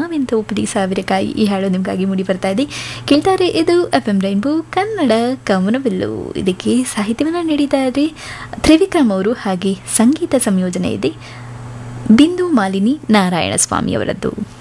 ಮಾವಿನ ತೋಪಡಿ ಸಾವಿರಕಾಯಿ ಈ ಹಾಡು ನಿಮಗಾಗಿ ಮೂಡಿ ಬರ್ತಾ ಇದೆ. ಕೇಳ್ತಾರೆ ಇದು FM ರೈನ್ಬೋ ಕನ್ನಡ ಕವನವಿಲ್ಲು. ಇದಕ್ಕೆ ಸಾಹಿತ್ಯವನ್ನು ನೀಡಿದ್ದಾರೆ ತ್ರಿವಿಕ್ರಮ್ ಅವರು, ಹಾಗೆ ಸಂಗೀತ ಸಂಯೋಜನೆ ಇದೆ ಬಿಂದು ಮಾಲಿನಿ ನಾರಾಯಣ ಸ್ವಾಮಿ ಅವರದ್ದು.